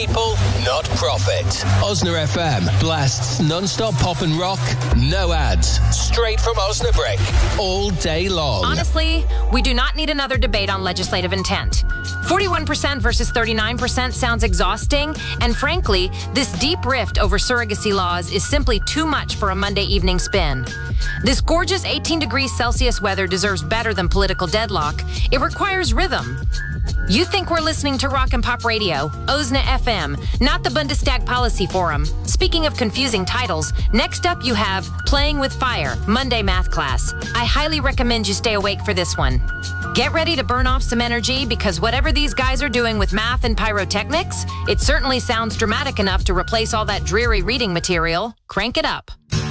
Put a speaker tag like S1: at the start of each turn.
S1: people, not profit. Osna FM blasts non-stop pop and rock, no ads, straight from Osnabrück, all day long.
S2: Honestly, we do not need another debate on legislative intent. 41% versus 39% sounds exhausting, and frankly, this deep rift over surrogacy laws is simply too much for a Monday evening spin. This gorgeous 18 degrees Celsius weather deserves better than political deadlock. It requires rhythm. You think we're listening to Rock and Pop Radio, Osna FM, not the Bundestag Policy Forum. Speaking of confusing titles, next up you have Playing with Fire, Monday Math Class. I highly recommend you stay awake for this one. Get ready to burn off some energy because whatever these guys are doing with math and pyrotechnics, it certainly sounds dramatic enough to replace all that dreary reading material. Crank it up.